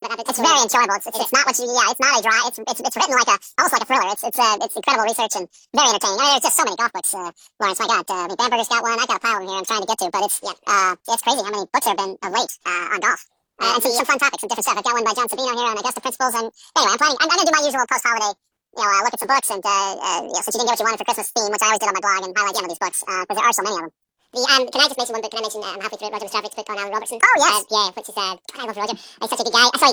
It's very enjoyable. It's not what you, yeah, it's not a dry, it's written like almost like a thriller. It's incredible research and very entertaining. I mean, there's just so many golf books, Lawrence, my God. I mean, Bamberger's got one, I got a pile of them here I'm trying to get to, but it's crazy how many books there have been of late, on golf. And some fun topics and different stuff. I've got one by John Sabino here on Augusta Principles, and anyway, I'm gonna do my usual post-holiday, look at some books, and, since you didn't get what you wanted for Christmas theme, which I always did on my blog, and highlight, these books, because there are so many of them. Can I just mention one book? Can I mention, I'm halfway through it, Roger Mr. Robertson? Oh, yes. Yeah, which is, I love Roger. He's such a good guy. I saw